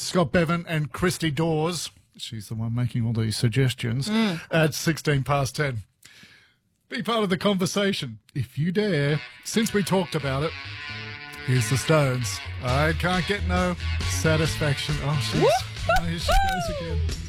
Scott Bevan and Christy Dawes. She's the one making all these suggestions. At 16 past 10. Be part of the conversation if you dare. Since we talked about it, here's the Stones. I can't get no satisfaction. Oh, here she goes again.